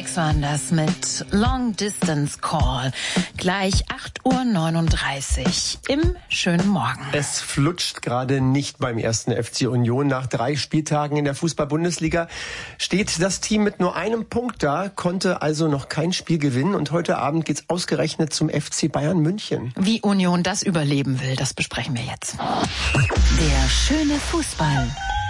Phoenix waren das mit Long Distance Call. Gleich 8:39 Uhr im schönen Morgen. Es flutscht gerade nicht beim ersten FC Union. Nach 3 Spieltagen in der Fußball-Bundesliga steht das Team mit nur einem Punkt da, konnte also noch kein Spiel gewinnen. Und heute Abend geht's ausgerechnet zum FC Bayern München. Wie Union das überleben will, das besprechen wir jetzt. Der schöne Fußball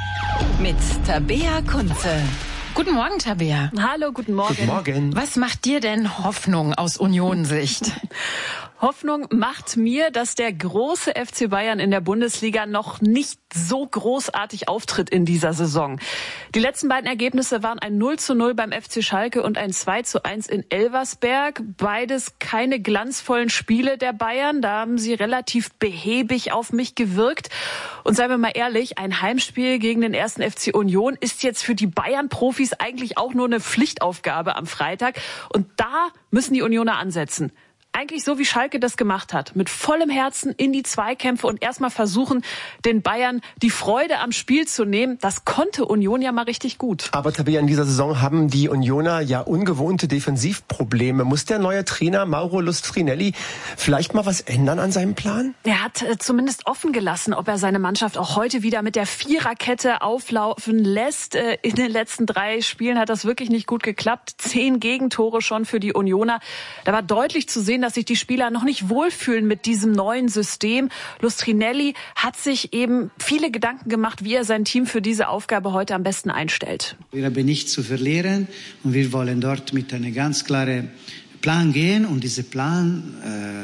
mit Tabea Kunze. Guten Morgen, Tabea. Hallo, guten Morgen. Guten Morgen. Was macht dir denn Hoffnung aus Union-Sicht? Hoffnung macht mir, dass der große FC Bayern in der Bundesliga noch nicht so großartig auftritt in dieser Saison. Die letzten beiden Ergebnisse waren ein 0:0 beim FC Schalke und ein 2:1 in Elversberg. Beides keine glanzvollen Spiele der Bayern. Da haben sie relativ behäbig auf mich gewirkt. Und seien wir mal ehrlich, ein Heimspiel gegen den 1. FC Union ist jetzt für die Bayern-Profis eigentlich auch nur eine Pflichtaufgabe am Freitag. Und da müssen die Unioner ansetzen. Eigentlich so, wie Schalke das gemacht hat. Mit vollem Herzen in die Zweikämpfe und erstmal versuchen, den Bayern die Freude am Spiel zu nehmen. Das konnte Union ja mal richtig gut. Aber Tabea, in dieser Saison haben die Unioner ja ungewohnte Defensivprobleme. Muss der neue Trainer Mauro Lustrinelli vielleicht mal was ändern an seinem Plan? Er hat zumindest offen gelassen, ob er seine Mannschaft auch heute wieder mit der Viererkette auflaufen lässt. In den letzten 3 Spielen hat das wirklich nicht gut geklappt. 10 Gegentore schon für die Unioner. Da war deutlich zu sehen, dass sich die Spieler noch nicht wohlfühlen mit diesem neuen System. Lustrinelli hat sich eben viele Gedanken gemacht, wie er sein Team für diese Aufgabe heute am besten einstellt. Wir haben nichts zu verlieren und wir wollen dort mit einem ganz klaren Plan gehen und diesen Plan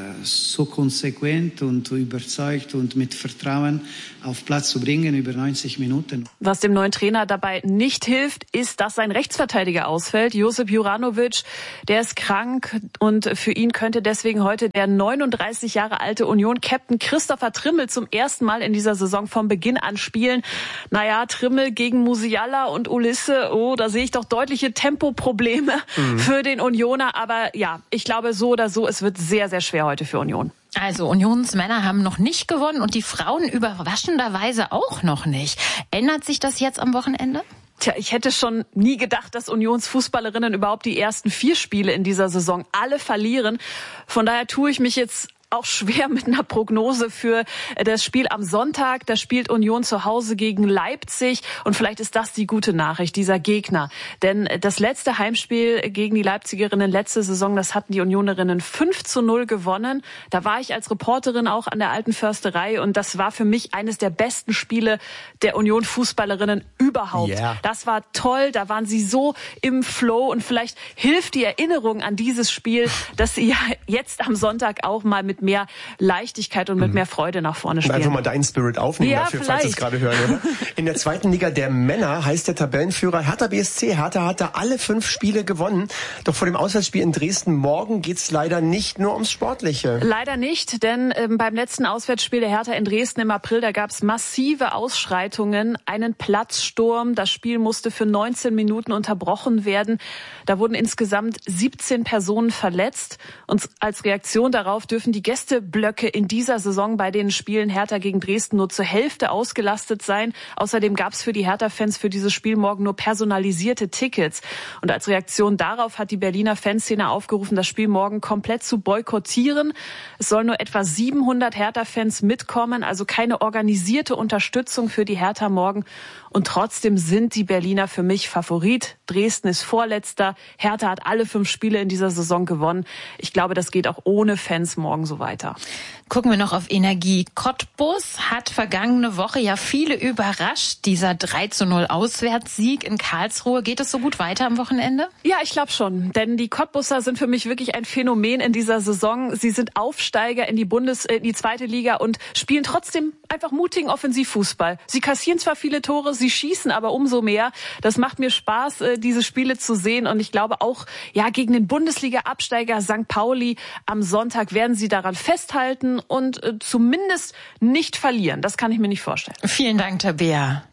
so konsequent und überzeugt und mit Vertrauen auf Platz zu bringen über 90 Minuten. Was dem neuen Trainer dabei nicht hilft, ist, dass sein Rechtsverteidiger ausfällt. Josip Juranovic, der ist krank und für ihn könnte deswegen heute der 39 Jahre alte Union-Captain Christopher Trimmel zum ersten Mal in dieser Saison vom Beginn an spielen. Naja, Trimmel gegen Musiala und Ulisse, da sehe ich doch deutliche Tempoprobleme für den Unioner. Aber ja, ich glaube so oder so, es wird sehr, sehr schwer heute für Union. Also Unionsmänner haben noch nicht gewonnen und die Frauen überraschenderweise auch noch nicht. Ändert sich das jetzt am Wochenende? Tja, ich hätte schon nie gedacht, dass Unionsfußballerinnen überhaupt die ersten 4 Spiele in dieser Saison alle verlieren. Von daher tue ich mich jetzt auch schwer mit einer Prognose für das Spiel am Sonntag. Da spielt Union zu Hause gegen Leipzig und vielleicht ist das die gute Nachricht, dieser Gegner. Denn das letzte Heimspiel gegen die Leipzigerinnen letzte Saison, das hatten die Unionerinnen 5:0 gewonnen. Da war ich als Reporterin auch an der Alten Försterei und das war für mich eines der besten Spiele der Union-Fußballerinnen überhaupt. Yeah. Das war toll, da waren sie so im Flow und vielleicht hilft die Erinnerung an dieses Spiel, dass sie ja jetzt am Sonntag auch mal mit mehr Leichtigkeit und mit mehr Freude nach vorne spielen. Und einfach mal deinen Spirit aufnehmen ja, dafür, vielleicht. falls Sie es gerade hören. Oder? In der 2. Liga der Männer heißt der Tabellenführer Hertha BSC. Hertha hatte alle 5 Spiele gewonnen. Doch vor dem Auswärtsspiel in Dresden morgen geht's leider nicht nur ums Sportliche. Leider nicht, denn beim letzten Auswärtsspiel der Hertha in Dresden im April, da gab's massive Ausschreitungen, einen Platzsturm. Das Spiel musste für 19 Minuten unterbrochen werden. Da wurden insgesamt 17 Personen verletzt. Und als Reaktion darauf dürfen die Gästeblöcke in dieser Saison bei den Spielen Hertha gegen Dresden nur zur Hälfte ausgelastet sein. Außerdem gab es für die Hertha-Fans für dieses Spiel morgen nur personalisierte Tickets. Und als Reaktion darauf hat die Berliner Fanszene aufgerufen, das Spiel morgen komplett zu boykottieren. Es sollen nur etwa 700 Hertha-Fans mitkommen, also keine organisierte Unterstützung für die Hertha morgen. Und trotzdem sind die Berliner für mich Favorit. Dresden ist Vorletzter. Hertha hat alle 5 Spiele in dieser Saison gewonnen. Ich glaube, das geht auch ohne Fans morgen so weiter. Gucken wir noch auf Energie. Cottbus hat vergangene Woche ja viele überrascht. Dieser 3:0 Auswärtssieg in Karlsruhe. Geht es so gut weiter am Wochenende? Ja, ich glaube schon. Denn die Cottbusser sind für mich wirklich ein Phänomen in dieser Saison. Sie sind Aufsteiger in die 2. Liga und spielen trotzdem einfach mutigen Offensivfußball. Sie kassieren zwar viele Tore, sie schießen aber umso mehr. Das macht mir Spaß, diese Spiele zu sehen. Und ich glaube auch, ja, gegen den Bundesliga-Absteiger St. Pauli am Sonntag werden sie daran festhalten und zumindest nicht verlieren. Das kann ich mir nicht vorstellen. Vielen Dank, Tabea.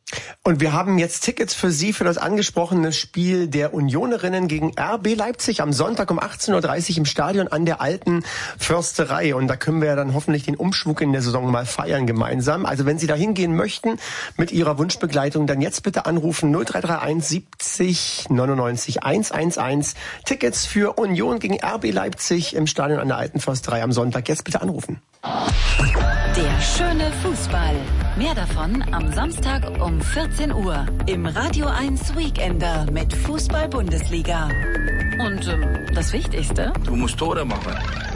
Und wir haben jetzt Tickets für Sie für das angesprochene Spiel der Unionerinnen gegen RB Leipzig am Sonntag um 18:30 Uhr im Stadion an der Alten Försterei. Und da können wir ja dann hoffentlich den Umschwung in der Saison mal feiern gemeinsam. Also wenn Sie da hingehen möchten mit Ihrer Wunschbegleitung, dann jetzt bitte anrufen 0331 70 99 111. Tickets für Union gegen RB Leipzig im Stadion an der Alten Försterei am Sonntag. Jetzt bitte anrufen. Der schöne Fußball. Mehr davon am Samstag um 14 Uhr im Radio 1 Weekender mit Fußball-Bundesliga. Und das Wichtigste? Du musst Tore machen.